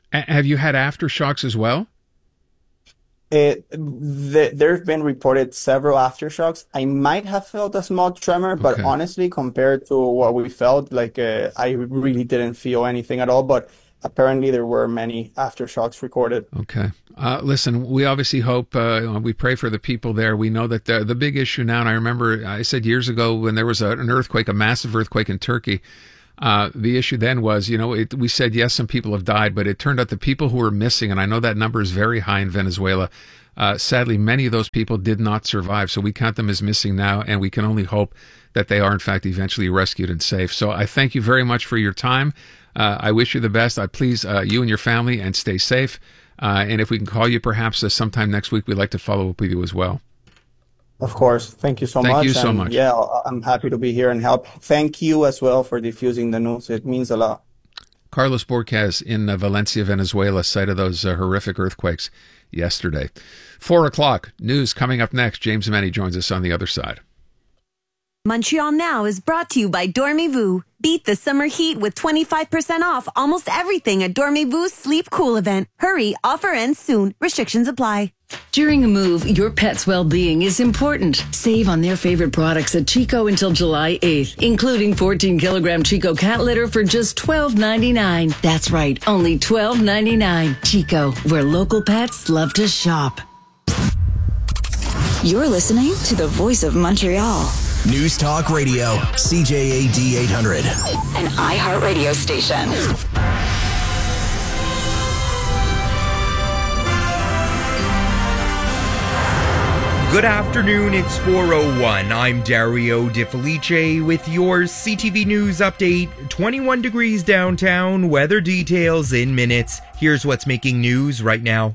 A- have you had aftershocks as well? It, th- there have been reported several aftershocks. I might have felt a small tremor, but Okay. honestly, compared to what we felt, like uh, I really didn't feel anything at all. But apparently, there were many aftershocks recorded. Okay. Uh, listen, we obviously hope, uh, we pray for the people there. We know that the, the big issue now, and I remember I said years ago when there was a, an earthquake, a massive earthquake in Turkey, uh, the issue then was, you know, it, we said, yes, some people have died, but it turned out the people who were missing, and I know that number is very high in Venezuela, uh, sadly, many of those people did not survive. So we count them as missing now, and we can only hope that they are, in fact, eventually rescued and safe. So I thank you very much for your time. Uh, I wish you the best. I please uh, you and your family, and stay safe. Uh, and if we can call you perhaps uh, sometime next week, we'd like to follow up with you as well. Of course. Thank you so Thank much. you so and much. Yeah, I'm happy to be here and help. Thank you as well for diffusing the news. It means a lot. Carlos Borquez in uh, Valencia, Venezuela, site of those uh, horrific earthquakes yesterday. Four o'clock, news coming up next. James Manny joins us on the other side. Montreal Now is brought to you by Dormez-vous. Beat the summer heat with twenty-five percent off almost everything at Dormez-vou's Sleep Cool event. Hurry, offer ends soon. Restrictions apply. During a move, your pet's well-being is important. Save on their favorite products at Chico until July eighth, including fourteen kilogram Chico cat litter for just twelve ninety-nine. That's right, only twelve ninety-nine. Chico, where local pets love to shop. You're listening to the Voice of Montreal. News Talk Radio, C J A D eight hundred. An iHeartRadio station. Good afternoon, it's four oh one. I'm Dario De Felice with your C T V News update. twenty-one degrees downtown, weather details in minutes. Here's what's making news right now.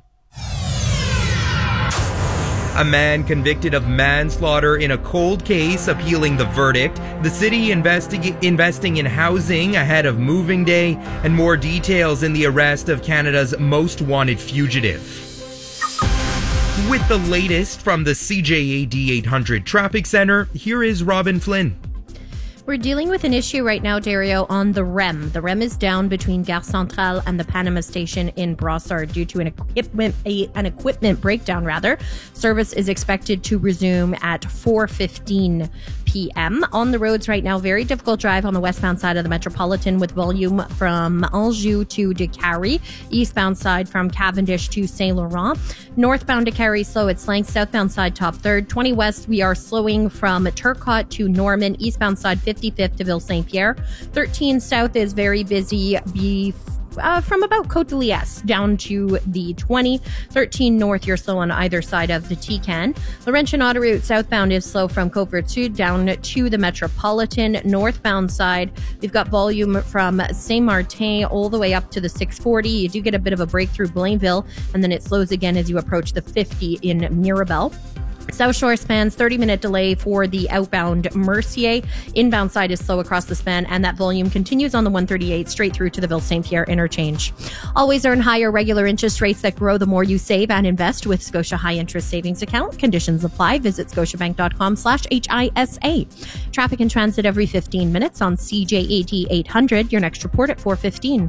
A man convicted of manslaughter in a cold case appealing the verdict. The city investi- investing in housing ahead of moving day, and more details in the arrest of Canada's most wanted fugitive. With the latest from the C J A D eight hundred Traffic Center, here is Robin Flynn. We're dealing with an issue right now, Dario, on the R E M. The R E M is down between Gare Centrale and the Panama Station in Brossard due to an equipment a, an equipment breakdown. Rather, service is expected to resume at four fifteen p.m. On the roads right now, very difficult drive on the westbound side of the Metropolitan with volume from Anjou to Décarie, eastbound side from Cavendish to Saint Laurent, northbound Décarie slow at Slank, southbound side top third, twenty west we are slowing from Turcotte to Norman, eastbound side fifty-fifth to Ville Saint Pierre, thirteen south is very busy be Uh, from about Côte de Liesse down to the twenty. thirteen north, you're slow on either side of the T-Can. Laurentian Autoroute southbound is slow from Côte Sud down to the Metropolitan. Northbound side, we've got volume from Saint-Martin all the way up to the six forty. You do get a bit of a break through Blainville, and then it slows again as you approach the fifty in Mirabel. South Shore spans thirty minute delay for the outbound Mercier. Inbound side is slow across the span, and that volume continues on the one thirty-eight straight through to the Ville Saint Pierre interchange. Always earn higher regular interest rates that grow the more you save and invest with Scotia High Interest Savings Account. Conditions apply. Visit scotiabank.com slash HISA. Traffic and transit every fifteen minutes on C J A D eight hundred. Your next report at four fifteen.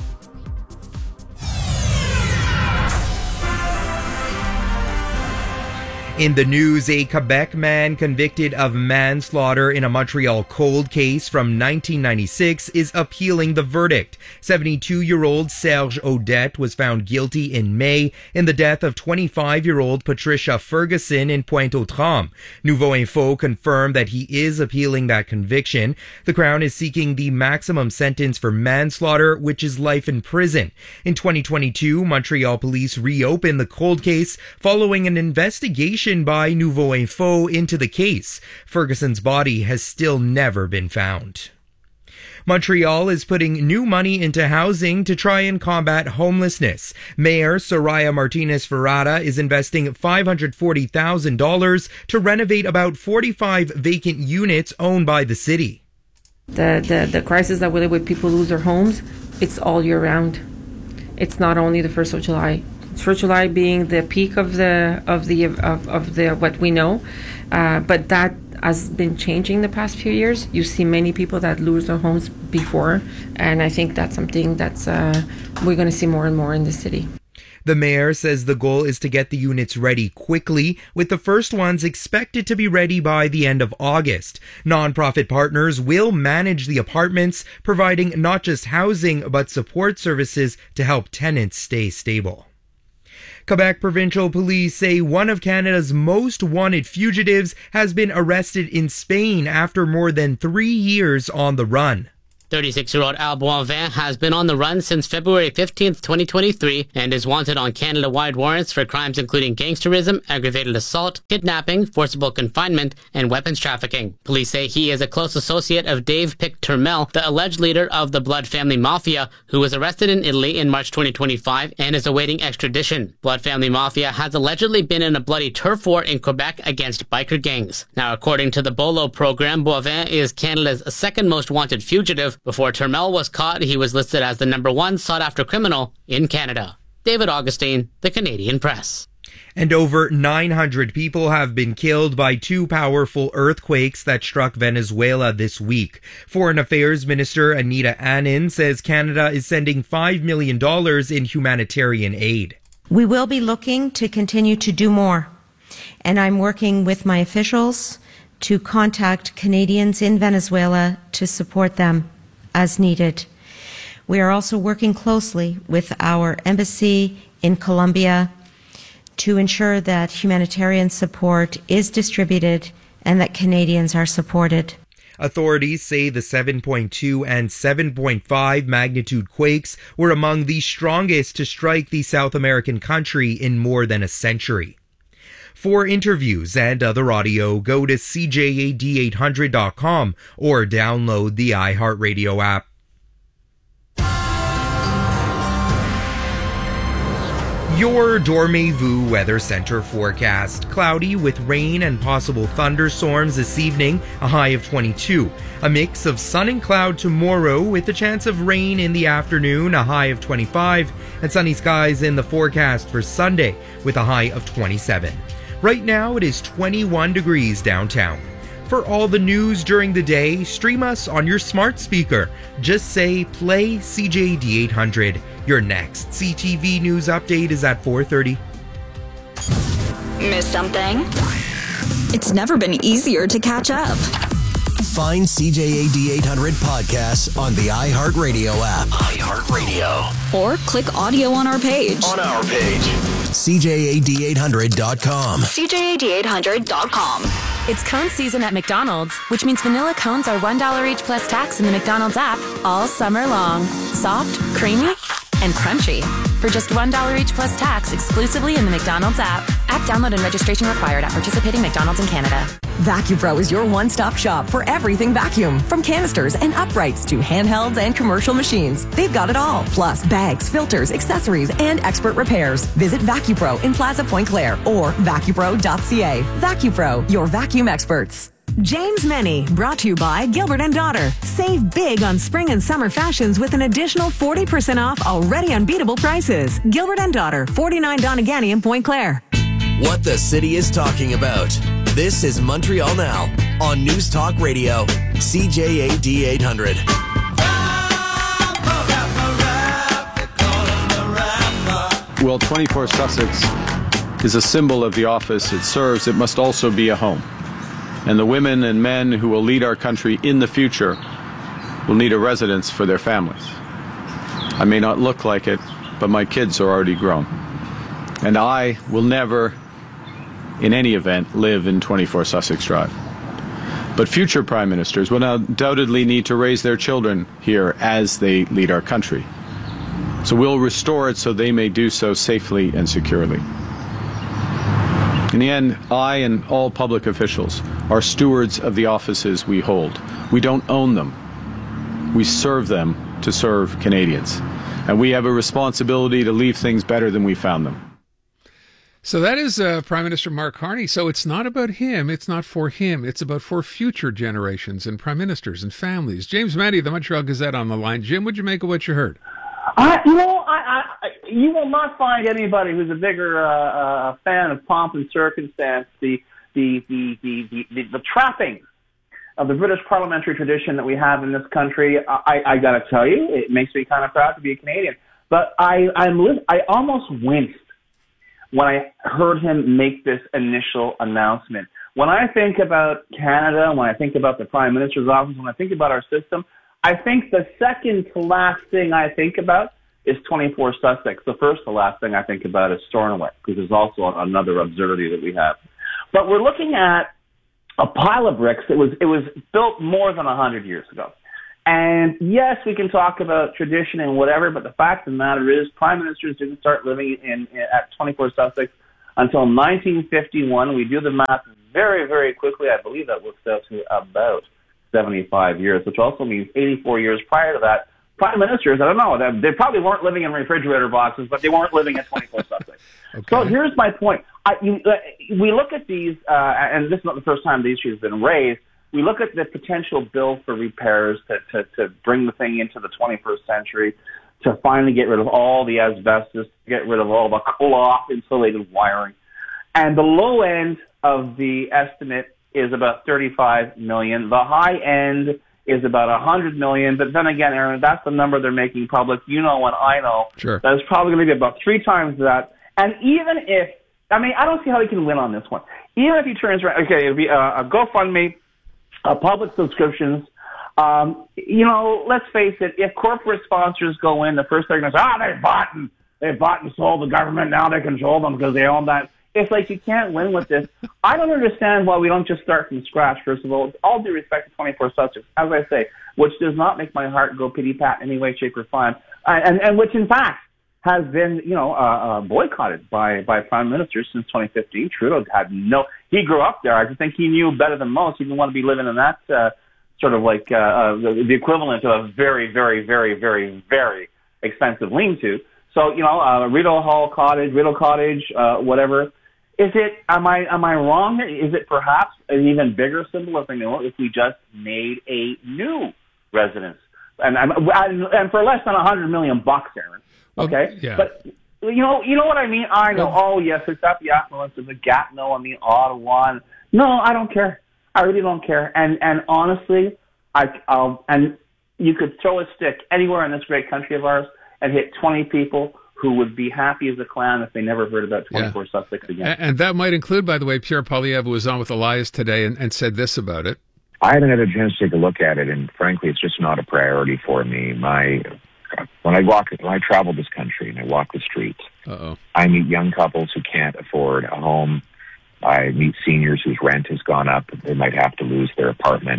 In the news, a Quebec man convicted of manslaughter in a Montreal cold case from nineteen ninety-six is appealing the verdict. seventy-two-year-old Serge Odette was found guilty in May in the death of twenty-five-year-old Patricia Ferguson in Pointe-aux-Trembles. Nouveau Info confirmed that he is appealing that conviction. The Crown is seeking the maximum sentence for manslaughter, which is life in prison. In twenty twenty-two, Montreal police reopened the cold case following an investigation by Nouveau Info into the case. Ferguson's body has still never been found. Montreal is putting new money into housing to try and combat homelessness. Mayor Soraya Martinez-Ferrada is investing five hundred forty thousand dollars to renovate about forty-five vacant units owned by the city. The, the, the crisis that we live with, people lose their homes, it's all year round. It's not only the first of July. First of July being the peak of the of the of, of the what we know, uh, but that has been changing the past few years. You see many people that lose their homes before, and I think that's something that's uh, we're going to see more and more in the city. The mayor says the goal is to get the units ready quickly, with the first ones expected to be ready by the end of August. Nonprofit partners will manage the apartments, providing not just housing but support services to help tenants stay stable. Quebec Provincial Police say one of Canada's most wanted fugitives has been arrested in Spain after more than three years on the run. thirty-six-year-old Al Boivin has been on the run since February fifteenth, twenty twenty-three, and is wanted on Canada-wide warrants for crimes including gangsterism, aggravated assault, kidnapping, forcible confinement, and weapons trafficking. Police say he is a close associate of Dave Pic Turmel, the alleged leader of the Blood Family Mafia, who was arrested in Italy in March twenty twenty-five and is awaiting extradition. Blood Family Mafia has allegedly been in a bloody turf war in Quebec against biker gangs. Now, according to the BOLO program, Boivin is Canada's second most wanted fugitive. Before Turmel was caught, he was listed as the number one sought-after criminal in Canada. David Augustine, The Canadian Press. And over nine hundred people have been killed by two powerful earthquakes that struck Venezuela this week. Foreign Affairs Minister Anita Anand says Canada is sending five million dollars in humanitarian aid. We will be looking to continue to do more, and I'm working with my officials to contact Canadians in Venezuela to support them as needed. We are also working closely with our embassy in Colombia to ensure that humanitarian support is distributed and that Canadians are supported. Authorities say the seven point two and seven point five magnitude quakes were among the strongest to strike the South American country in more than a century. For interviews and other audio, go to C J A D eight hundred dot com or download the iHeartRadio app. Your Dormez-vous Weather Center forecast. Cloudy with rain and possible thunderstorms this evening, a high of twenty-two. A mix of sun and cloud tomorrow with a chance of rain in the afternoon, a high of twenty-five. And sunny skies in the forecast for Sunday with a high of twenty-seven. Right now it is twenty-one degrees downtown. For all the news during the day, stream us on your smart speaker. Just say play C J D eight hundred. Your next C T V news update is at four thirty. Miss something? It's never been easier to catch up. Find C J A D eight hundred podcasts on the iHeartRadio app. iHeartRadio. Or click audio on our page. On our page. C J A D eight hundred dot com. C J A D eight hundred dot com. It's cone season at McDonald's, which means vanilla cones are one dollar each plus tax in the McDonald's app all summer long. Soft, creamy, and crunchy. For just one dollar each plus tax exclusively in the McDonald's app. App download and registration required at participating McDonald's in Canada. VacuPro is your one-stop shop for everything vacuum. From canisters and uprights to handhelds and commercial machines. They've got it all. Plus bags, filters, accessories, and expert repairs. Visit VacuPro in Plaza Point Claire or vacupro dot c a. VacuPro, your vacuum experts. James Meny, brought to you by Gilbert and Daughter. Save big on spring and summer fashions with an additional forty percent off already unbeatable prices. Gilbert and Daughter, forty-nine Donegal in Point Claire. What the city is talking about. This is Montreal Now on News Talk Radio, C J A D eight hundred. Well, twenty-four Sussex is a symbol of the office it serves. It must also be a home. And the women and men who will lead our country in the future will need a residence for their families. I may not look like it, but my kids are already grown. And I will never, in any event, live in twenty-four Sussex Drive. But future prime ministers will undoubtedly need to raise their children here as they lead our country. So we'll restore it so they may do so safely and securely. In the end, I and all public officials are stewards of the offices we hold. We don't own them. We serve them to serve Canadians. And we have a responsibility to leave things better than we found them. So that is uh, Prime Minister Mark Carney. So it's not about him. It's not for him. It's about for future generations and prime ministers and families. James Meny, the Montreal Gazette on the line. Jim, what'd you make of what you heard? I, you know, I, I, you will not find anybody who's a bigger uh, uh, fan of pomp and circumstance. The the the the the, the, the trappings of the British parliamentary tradition that we have in this country, I, I got to tell you, it makes me kind of proud to be a Canadian. But I, I'm, I almost winced when I heard him make this initial announcement. When I think about Canada, when I think about the Prime Minister's office, when I think about our system, I think the second to last thing I think about is twenty-four Sussex. The first to last thing I think about is Stornoway, because there's also another absurdity that we have. But we're looking at a pile of bricks. It was it was built more than a hundred years ago. And yes, we can talk about tradition and whatever, but the fact of the matter is, prime ministers didn't start living in, in at twenty-four Sussex until nineteen fifty-one. We do the math very, very quickly. I believe that works out to about seventy-five years, which also means eighty-four years prior to that, prime ministers, I don't know, they probably weren't living in refrigerator boxes, but they weren't living at twenty-four Sussex. Okay. So here's my point. I, you, uh, we look at these, uh, and this is not the first time the issue has been raised, we look at the potential bill for repairs to, to, to bring the thing into the twenty-first century, to finally get rid of all the asbestos, to get rid of all the cloth-insulated wiring. And the low end of the estimate is about thirty-five million dollars. The high end is about one hundred million dollars. But then again, Aaron, that's the number they're making public. You know and I know. Sure. That is probably going to be about three times that. And even if, I mean, I don't see how he can win on this one. Even if he turns around, okay, it'll be a, a GoFundMe, a public subscriptions. Um, you know, let's face it, if corporate sponsors go in, the first thing they're going to say, ah, they've bought and, they've bought and sold the government, now they control them because they own that. It's like you can't win with this. I don't understand why we don't just start from scratch, first of all. With all due respect to twenty-four Sussex, as I say, which does not make my heart go pity-pat in any way, shape, or form, uh, and, and which, in fact, has been, you know, uh, uh, boycotted by, by prime ministers since twenty fifteen. Trudeau had no, he grew up there. I think he knew better than most. He didn't want to be living in that uh, sort of like uh, uh, the, the equivalent of a very, very, very, very, very expensive lean-to. So, you know, uh, Rideau Hall Cottage, Rideau Cottage, uh, whatever. Is it, am I, am I wrong? Is it perhaps an even bigger symbol of, you know, if we just made a new residence? And, and, and for less than a hundred million bucks, Aaron. Okay? Well, yeah. But, you know, you know what I mean? I know, oh, yes, it's got the affluence of the Gatineau and the Ottawa. No, I don't care. I really don't care. And, and honestly, I, I'll, and you could throw a stick anywhere in this great country of ours and hit twenty people who would be happy as a clown if they never heard about twenty-four yeah. Sussex again. And, and that might include, by the way, Pierre Poilievre, who was on with Elias today and, and said this about it. I haven't had a chance to take a look at it, and frankly, it's just not a priority for me. My when I walk, when I travel this country and I walk the streets, Uh-oh. I meet young couples who can't afford a home. I meet seniors whose rent has gone up; they might have to lose their apartment,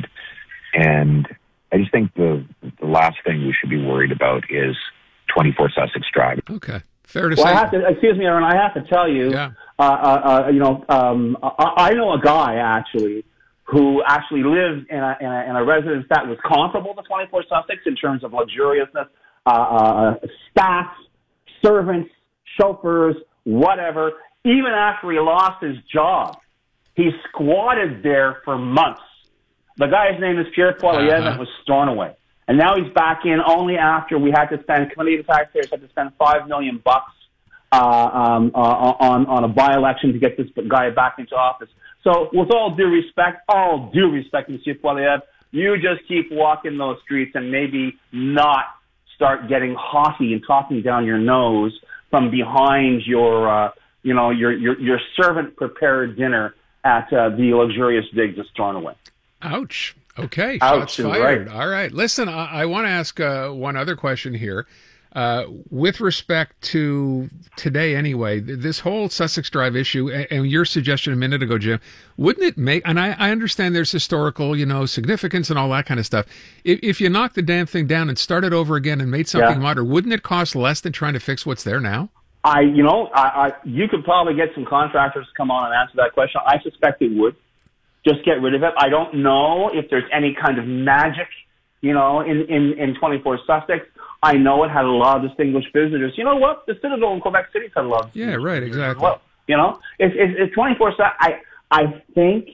and I just think the the last thing we should be worried about is twenty-four Sussex Drive. Okay, fair to well, say. I have to, excuse me, Aaron. I have to tell you, yeah. uh, uh, uh, you know, um, I, I know a guy actually who actually lived in a, in a, in a residence that was comparable to twenty-four Sussex in terms of luxuriousness, uh, uh, staff, servants, chauffeurs, whatever. Even after he lost his job, he squatted there for months. The guy's name is Pierre Poilievre, uh-huh. and it was Stornoway. And now he's back in only after we had to spend, Canadian taxpayers had to spend five million bucks uh, um, uh, on, on a by-election to get this guy back into office. So with all due respect, all due respect, Monsieur Poilievre, you just keep walking those streets and maybe not start getting haughty and talking down your nose from behind your, uh, you know, your, your, your servant-prepared dinner at uh, the luxurious digs of Stornoway. Ouch. Okay, Ouch, shots fired. right. All right. Listen, I, I want to ask uh, one other question here. Uh, with respect to today anyway, th- this whole Sussex Drive issue, and, and your suggestion a minute ago, Jim, wouldn't it make, and I, I understand there's historical, you know, significance and all that kind of stuff. If, if you knocked the damn thing down and started over again and made something Yeah. modern, wouldn't it cost less than trying to fix what's there now? I, you know, I, I, you could probably get some contractors to come on and answer that question. I suspect it would. Just get rid of it. I don't know if there's any kind of magic, you know, in, in, in twenty-four Sussex. I know it had a lot of distinguished visitors. You know what? The Citadel in Quebec City had a lot of Yeah, right, exactly. well. You know, it's, it's, it's twenty-four Sussex. I, I think,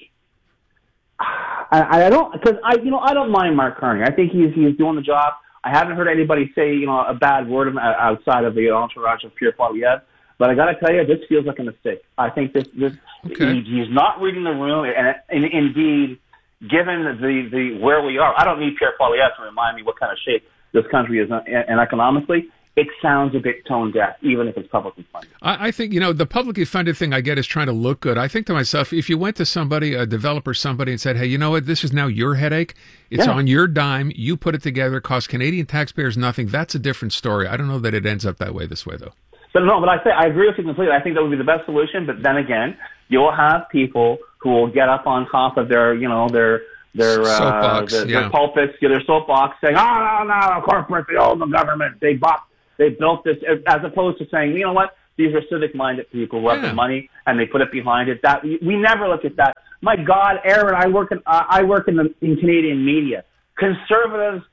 I, I don't, because I, you know, I don't mind Mark Carney. I think he's, he's doing the job. I haven't heard anybody say, you know, a bad word of, outside of the entourage of Pierre Poilievre. But I got to tell you, this feels like a mistake. I think this, this Okay. he, he's not reading the room, and, and indeed, given the, the where we are, I don't need Pierre Poilievre to remind me what kind of shape this country is in, and economically. It sounds a bit tone deaf, even if it's publicly funded. I, I think, you know, the publicly funded thing I get is trying to look good. I think to myself, if you went to somebody, a developer, somebody, and said, hey, you know what, this is now your headache. It's Yeah. on your dime. You put it together. It costs Canadian taxpayers nothing. That's a different story. I don't know that it ends up that way this way, though. But no, but I say I agree with you completely. I think that would be the best solution. But then again, you'll have people who will get up on top of their, you know, their their uh, Soapbox, their, yeah. their pulpits, their soapbox, saying, "Oh no, no, corporate, they own the government. They bought, they built this," as opposed to saying, "You know what? These are civic-minded people who have Yeah. the money and they put it behind it." That we we never look at that. My God, Aaron, I work in uh, I work in the in Canadian media. Conservatives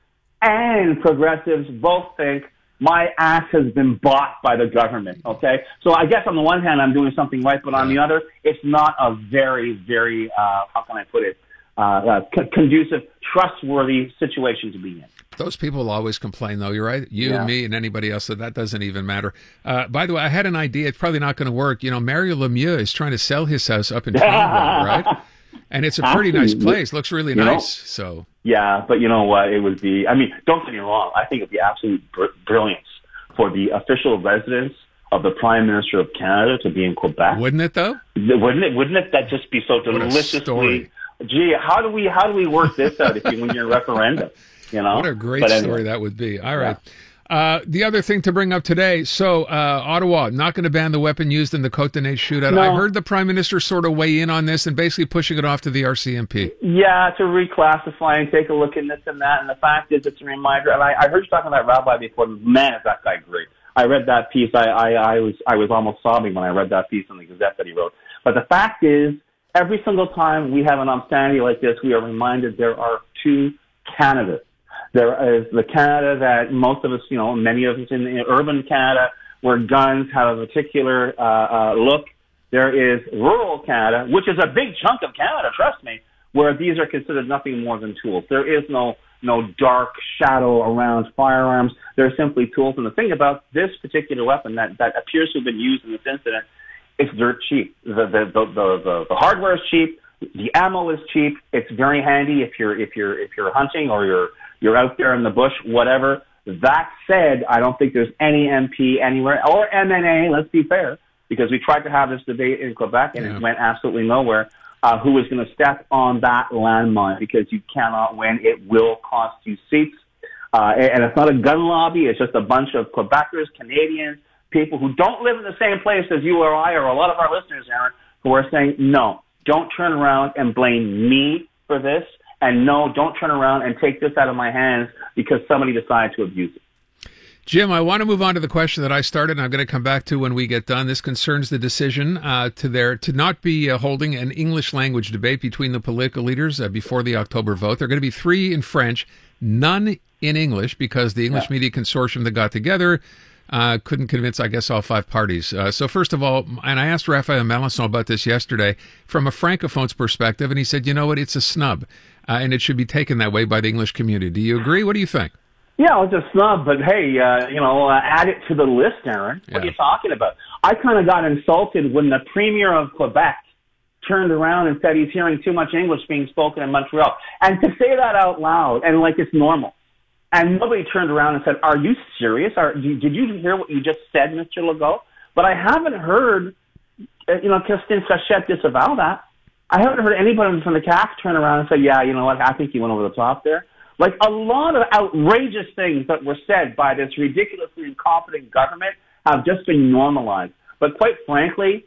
and progressives both think my ass has been bought by the government, okay? So I guess on the one hand, I'm doing something right, but on the other, it's not a very, very, uh, how can I put it, uh, uh, c- conducive, trustworthy situation to be in. Those people will always complain, though. You're right. You, Yeah. me, and anybody else. So that doesn't even matter. Uh, by the way, I had an idea. It's probably not going to work. You know, Mario Lemieux is trying to sell his house up in Toronto, right? And it's a pretty nice Absolutely. place. Looks really You know, nice. So Yeah, but you know what? It would be, I mean, don't get me wrong. I think it would be absolute br- brilliance for the official residence of the Prime Minister of Canada to be in Quebec. Wouldn't it, though? Wouldn't it? Wouldn't it? That just be so What a deliciously. story. Gee, how do we how do we work this out if you win your referendum? You know, What a great But anyway. story that would be. All right. Uh, the other thing to bring up today, so uh, Ottawa not going to ban the weapon used in the Côte-de-Nez shootout. No. I heard the Prime Minister sort of weigh in on this and basically pushing it off to the R C M P. Yeah, to reclassify and take a look at this and that. And the fact is, it's a reminder. And I, I heard you talking about Rabbi before. Man, is that guy great! I read that piece. I, I, I was I was almost sobbing when I read that piece in the Gazette that he wrote. But the fact is, every single time we have an obscenity like this, we are reminded there are two Canadas. There is the Canada that most of us, you know, many of us in, in urban Canada, where guns have a particular uh, uh, look. There is rural Canada, which is a big chunk of Canada, trust me, where these are considered nothing more than tools. There is no no dark shadow around firearms. They're simply tools. And the thing about this particular weapon that, that appears to have been used in this incident, it's dirt cheap. The the the the, the, the hardware is cheap. The ammo is cheap. It's very handy if you're if you're if you're hunting or you're you're out there in the bush, whatever. That said, I don't think there's any M P anywhere or M N A. Let's be fair, because we tried to have this debate in Quebec and Yeah. it went absolutely nowhere. Uh, who is going to step on that landmine? Because you cannot win. It will cost you seats. Uh, and, and it's not a gun lobby. It's just a bunch of Quebecers, Canadians, people who don't live in the same place as you or I or a lot of our listeners, Aaron, who are saying, no, don't turn around and blame me for this. And no, don't turn around and take this out of my hands because somebody decided to abuse it. Jim, I want to move on to the question that I started, and I'm going to come back to when we get done. This concerns the decision uh, to their to not be uh, holding an English language debate between the political leaders uh, before the October vote. There are going to be three in French, none in English, because the English Yeah. Media Consortium that got together uh, couldn't convince, I guess, all five parties. Uh, so first of all, and I asked Raphael Melanson about this yesterday, from a Francophone's perspective, and he said, you know what, it's a snub, uh, and it should be taken that way by the English community. Do you agree? What do you think? Yeah, it's a snub, but hey, uh, you know, uh, add it to the list, Aaron. What are Yeah. you talking about? I kind of got insulted when the Premier of Quebec turned around and said he's hearing too much English being spoken in Montreal. And to say that out loud and like it's normal. And nobody turned around and said, are you serious? Are, did you hear what you just said, Mister Legault? But I haven't heard, uh, you know, Christine Frechette disavow that. I haven't heard anybody from the C A Q turn around and say, yeah, you know what, I think you went over the top there. Like a lot of outrageous things that were said by this ridiculously incompetent government have just been normalized. But quite frankly,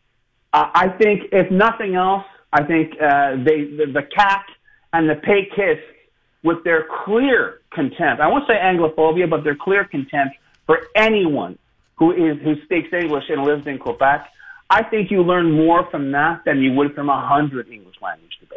uh, I think if nothing else, I think uh, they the, the C A Q and the Péquistes, with their clear contempt, I won't say Anglophobia, but their clear contempt for anyone who is who speaks English and lives in Quebec, I think you learn more from that than you would from a hundred English language debates.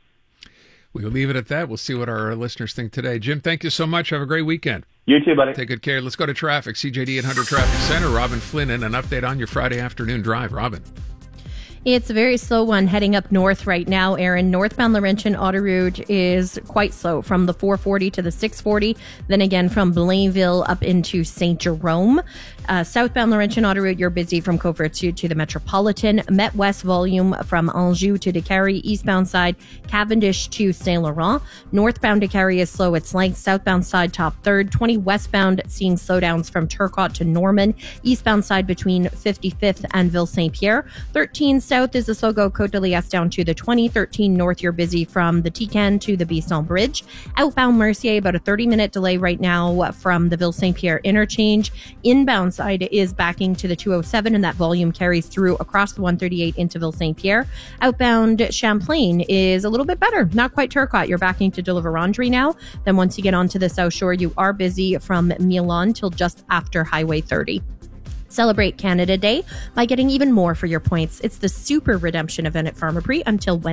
We'll leave it at that. We'll see what our listeners think today. Jim, thank you so much. Have a great weekend. You too, buddy. Take good care. Let's go to traffic. C J D eight hundred Traffic Center. Robin Flynn, and an update on your Friday afternoon drive. Robin. It's a very slow one heading up north right now, Aaron. Northbound Laurentian Auto Route is quite slow from the four forty to the six forty. Then again from Blainville up into Saint Jerome. Uh, southbound Laurentian Autoroute, you're busy from Côte Sud to the Metropolitan. Met West volume from Anjou to Décarie. Eastbound side, Cavendish to Saint Laurent. Northbound Décarie is slow. It's length. Southbound side, top third. twenty westbound, seeing slowdowns from Turcotte to Norman. Eastbound side between fifty-fifth and Ville Saint Pierre. thirteen south is the slow go Côte de Liesse down to the twenty. thirteen north, you're busy from the Tican to the Bisson Bridge. Outbound Mercier, about a thirty minute delay right now from the Ville Saint Pierre interchange. Inbound side is backing to the two oh seven, and that volume carries through across the one thirty-eight into Ville Saint Pierre. Outbound Champlain is a little bit better, not quite Turcotte. You're backing to De La Vérendrye now. Then once you get onto the South Shore, you are busy from Milan till just after Highway thirty. Celebrate Canada Day by getting even more for your points. It's the super redemption event at Pharmaprix until Wednesday.